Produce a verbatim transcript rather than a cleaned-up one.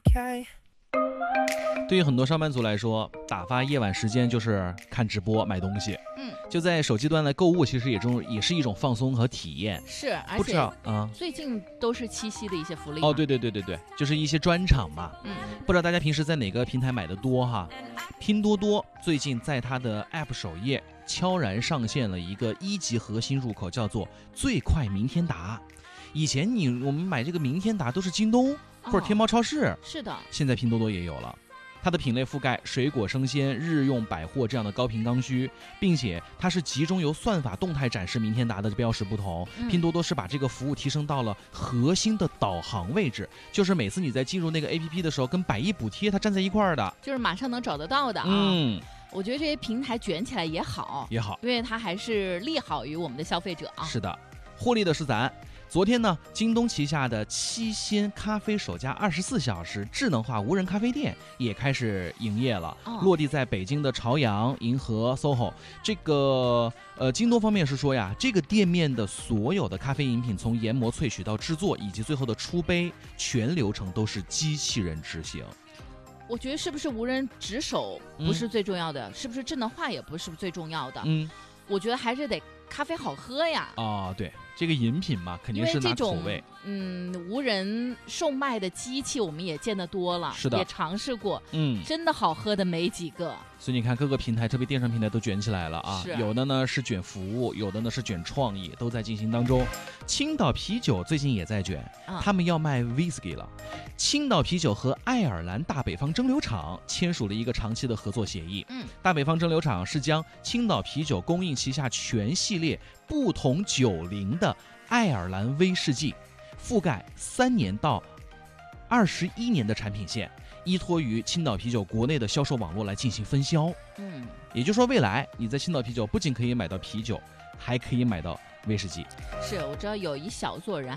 对于很多上班族来说，打发夜晚时间就是看直播买东西。 嗯， 就在手机端来购物，其实也中也是一种放松和体验。 是，而不知道且啊， 最近都是七夕的一些福利。 哦，对对对对对，就是一些专场嘛。 嗯， 不知道大家平时在哪个平台买的多哈？拼多多最近在它的 App 首页悄然上线了一个一级核心入口，叫做最快明天达。以前你我们买这个明天达都是京东或者天猫超市， 哦、是的， 现在拼多多也有了。它的品类覆盖水果生鲜、日用百货这样的高频刚需，并且它是集中由算法动态展示明天达的标识不同。 嗯、 拼多多是把这个服务提升到了核心的导航位置，就是每次你在进入那个 A P P 的时候，跟百亿补贴它站在一块儿的， 就是马上能找得到的啊。 嗯， 我觉得这些平台卷起来也好， 也好， 因为它还是利好于我们的消费者啊。 是的，获利的是咱。昨天呢，京东旗下的七鲜咖啡首家二十四小时智能化无人咖啡店也开始营业了， 哦、 落地在北京的朝阳、银河、S O H O。这个呃，京东方面是说呀，这个店面的所有的咖啡饮品，从研磨、萃取到制作，以及最后的出杯，全流程都是机器人执行。 我觉得是不是无人值守不是最重要的，嗯、是不是智能化也不是最重要的？嗯，我觉得还是得咖啡好喝呀。 啊，对。这个饮品嘛，肯定是拿口味。 嗯，无人售卖的机器我们也见得多了， 是的， 也尝试过。 嗯， 真的好喝的没几个。 所以你看，各个平台，特别电商平台都卷起来了啊！有的呢是卷服务，有的呢是卷创意，都在进行当中。青岛啤酒最近也在卷，啊、他们要卖 whisky 了。青岛啤酒和爱尔兰大北方蒸馏厂签署了一个长期的合作协议。 嗯， 大北方蒸馏厂是将青岛啤酒供应旗下全系列不同酒龄的爱尔兰威士忌，覆盖三年到二十一年的产品线，依托于青岛啤酒国内的销售网络来进行分销。 嗯， 也就是说，未来你在青岛啤酒不仅可以买到啤酒，还可以买到威士忌。 是，我知道有一小撮人